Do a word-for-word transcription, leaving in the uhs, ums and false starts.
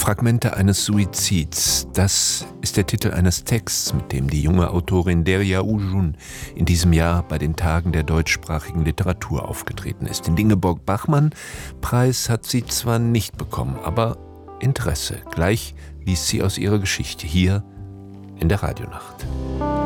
Fragmente eines Suizids, das ist der Titel eines Texts, mit dem die junge Autorin Derya Ujun in diesem Jahr bei den Tagen der deutschsprachigen Literatur aufgetreten ist. Den Ingeborg-Bachmann-Preis hat sie zwar nicht bekommen, aber Interesse. Gleich liest sie aus ihrer Geschichte hier in der Radionacht.